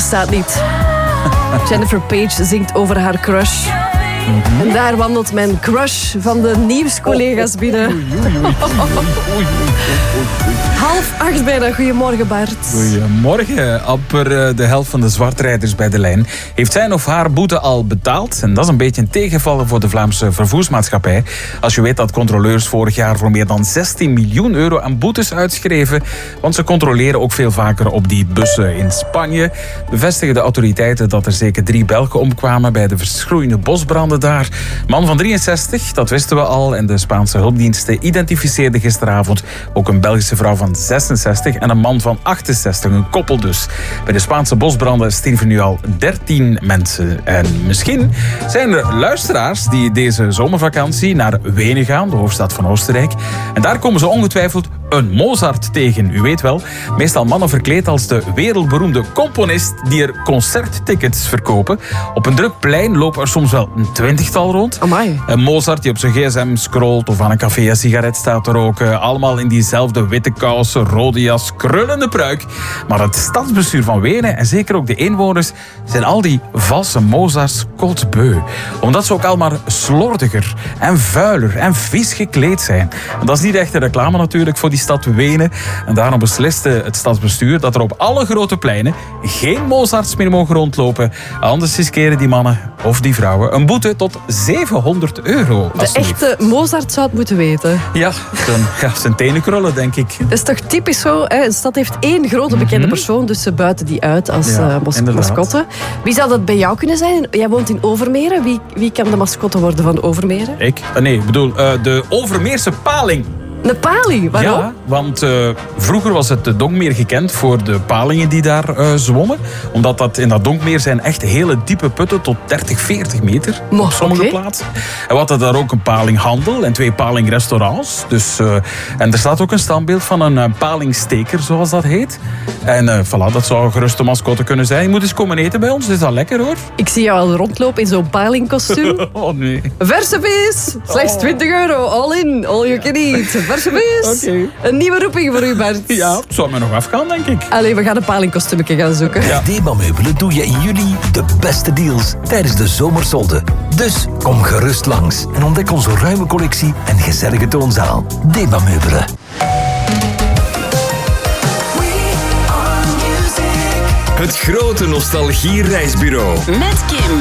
bestaat niet. Jennifer Page zingt over haar crush. En daar wandelt mijn crush van de nieuwscollega's binnen. 7:30 bijna. Goedemorgen, Bart. Goedemorgen. Amper de helft van de zwartrijders bij de lijn heeft zijn of haar boete al betaald. En dat is een beetje een tegenvaller voor de Vlaamse vervoersmaatschappij. Als je weet dat controleurs vorig jaar voor meer dan 16 miljoen euro aan boetes uitschreven. Want ze controleren ook veel vaker op die bussen. In Spanje bevestigen de autoriteiten dat er zeker 3 Belgen omkwamen bij de verschroeiende bosbranden daar. Man van 63, dat wisten we al. En de Spaanse hulpdiensten identificeerden gisteravond ook een Belgische vrouw van 66 en een man van 68, een koppel dus. Bij de Spaanse bosbranden stierven nu al 13 mensen. En misschien zijn er luisteraars die deze zomervakantie naar Wenen gaan, de hoofdstad van Oostenrijk. En daar komen ze ongetwijfeld een Mozart tegen. U weet wel, meestal mannen verkleed als de wereldberoemde componist die er concerttickets verkopen. Op een druk plein lopen er soms wel een 20-tal rond. Amai. Een Mozart die op zijn gsm scrolt of aan een café een sigaret staat te roken. Allemaal in diezelfde witte kousen, rode jas, krullende pruik. Maar het stadsbestuur van Wenen en zeker ook de inwoners zijn al die valse Mozarts kotsbeu. Omdat ze ook allemaal slordiger en vuiler en vies gekleed zijn. En dat is niet echt een reclame natuurlijk voor die stad Wenen. En daarom besliste het stadsbestuur dat er op alle grote pleinen geen Mozarts meer mogen rondlopen. Anders riskeren die mannen of die vrouwen een boete tot €700. De echte Mozart zou het moeten weten. Ja, zijn tenen krullen, denk ik. Dat is toch typisch zo. Hè? Een stad heeft 1 grote bekende persoon, dus ze buiten die uit als mascotte. Wie zou dat bij jou kunnen zijn? Jij woont in Overmeren. Wie kan de mascotte worden van Overmeren? Ik? Nee, ik bedoel de Overmeerse paling. Een paling? Waarom? Ja, want vroeger was het Donkmeer gekend voor de palingen die daar zwommen. Omdat dat in dat Donkmeer zijn echt hele diepe putten tot 30, 40 meter op sommige plaatsen. En we hadden daar ook een palinghandel en 2 palingrestaurants. Dus, en er staat ook een standbeeld van een palingsteker, zoals dat heet. En voilà, dat zou gerust een mascotte kunnen zijn. Je moet eens komen eten bij ons, is dat lekker hoor. Ik zie jou al rondlopen in zo'n palingkostuum. Oh nee. Verse vis, slechts €20. All in, all you can eat. Verse vis. Okay. Een nieuwe roeping voor u, Bart. Ja, het zou mij nog afgaan, denk ik. Allee, we gaan een palingkostuumje gaan zoeken. Ja. Deba Meubelen doe je in juli de beste deals tijdens de zomersolde. Dus kom gerust langs en ontdek onze ruime collectie en gezellige toonzaal. Deba Meubelen. Het grote nostalgie-reisbureau. Met Kim.